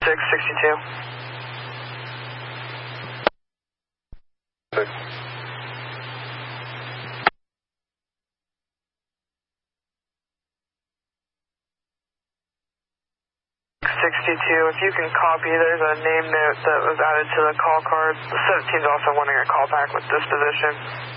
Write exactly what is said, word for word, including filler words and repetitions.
six sixty-two. Six. sixty-two, if you can copy, there's a name note that was added to the call card. The seventeen's also wanting a call back with disposition.